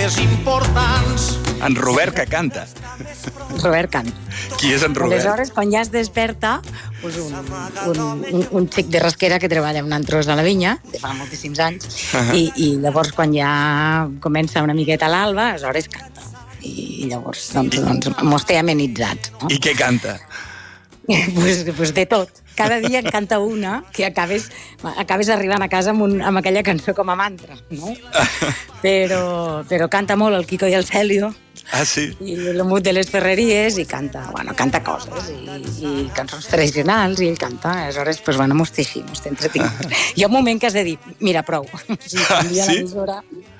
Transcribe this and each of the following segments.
més importants. En Robert que canta. Robert canta. Qui és en Robert? Aleshores, quan ja es desperta, doncs un xic de rasquera que treballa en un tros de la vinya, de fa moltíssims anys, i llavors quan ja comença una miqueta l'alba, aleshores canta. I llavors doncs mos té amenitzats. No? I què canta? Pues de tot. Cada dia en canta una que acabes arribant a casa amb aquella cançó com a mantra, no? Però canta molt el Quico i el Celio. Ah, sí? I l'Emut de les Ferreries, i canta coses, i cançons tradicionals, i ell canta. Aleshores, pues, mos té així, mos té entretingut. Hi ha un moment que has de dir, mira, prou. Sí, canvia l'emissora.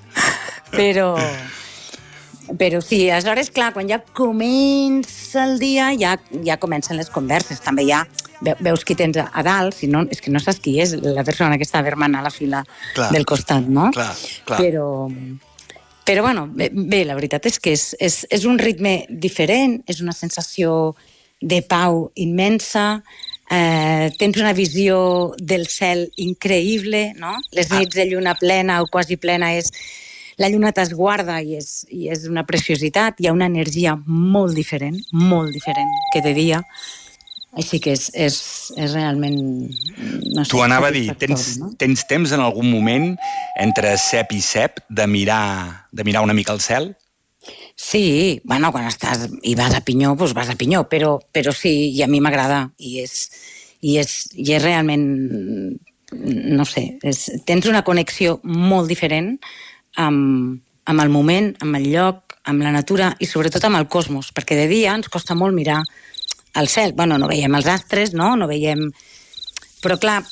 Però sí, aleshores, clar, quan ja comença el dia, ja comencen les converses. També ja veus qui tens a dalt, si no, és que no saps qui és la persona que està vermant a la fila del costat, no? Clar. Però bueno, bé, la veritat és que és un ritme diferent, és una sensació de pau immensa, tens una visió del cel increïble, no? Les nits de lluna plena o quasi plena la lluna t'esguarda i és una preciositat, hi ha una energia molt diferent que de dia, així que és realment... No sé, t'ho anava a dir, tens temps en algun moment entre cep i cep de mirar una mica al cel? Sí, bueno, quan estàs i vas a pinyó, doncs vas a pinyó, però sí, i a mi m'agrada, i és realment, no sé, tens una connexió molt diferent amb el moment, amb el lloc, amb la natura i sobretot amb el cosmos, perquè de dia ens costa molt mirar al cel. Bueno, no veiem els astres, no veiem... Però clar,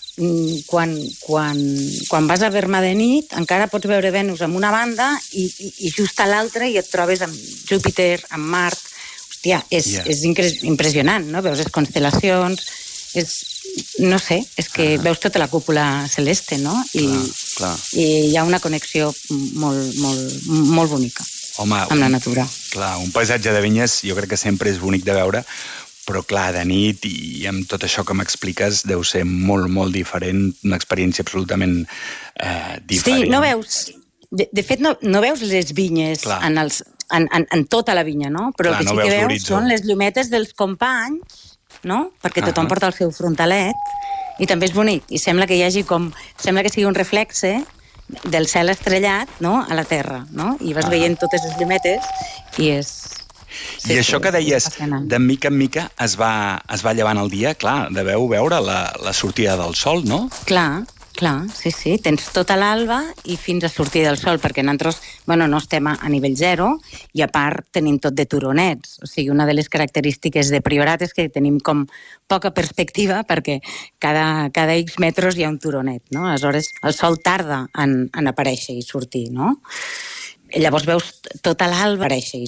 quan vas a vermar de nit encara pots veure Venus en una banda i just a l'altra i et trobes amb Júpiter, amb Mart. Hòstia, és impressionant, no? Veus les constel·lacions, no sé, és que veus tota la cúpula celeste, no? Clar. I hi ha una connexió molt bonica amb la natura. Clar, un paisatge de vinyes jo crec que sempre és bonic de veure, però clar, de nit i amb tot això que m'expliques deu ser molt, molt diferent, una experiència absolutament diferent. Sí, no veus... De fet, no veus les vinyes en tota la vinya, no? Però el que sí que veus són les llumetes dels companys, no? Perquè tothom porta el seu frontalet i també és bonic. I sembla que sembla que sigui un reflexe del cel estrellat, no? A la Terra, no? I vas veient totes les llumetes i és... I això que deies, de mica en mica es va llevant el dia, clar, deveu veure la sortida del sol, no? Clar, sí. Tens tota l'alba i fins a sortir del sol, perquè nosaltres, no estem a nivell zero i a part tenim tot de turonets. O sigui, una de les característiques de Priorat és que tenim com poca perspectiva perquè cada X metres hi ha un turonet, no? Aleshores, el sol tarda en aparèixer i sortir, no? Llavors veus tota l'alba aparèixer